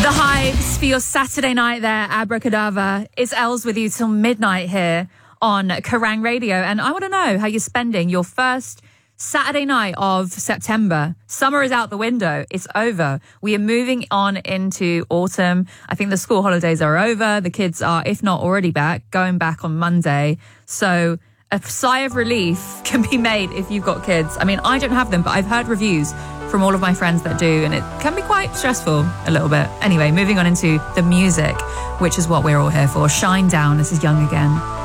The Hives for your Saturday night there, Abracadabra. It's Els with you till midnight here on Kerrang Radio. And I want to know how you're spending your first Saturday night of September. Summer is out the window. It's over. We are moving on into autumn. I think the school holidays are over. The kids are, if not already back, going back on Monday. So a sigh of relief can be made if you've got kids. I mean, I don't have them, but I've heard reviews from all of my friends that do, and it can be quite stressful a little bit. Anyway, moving on into the music, which is what we're all here for. Shine Down. This is Young Again.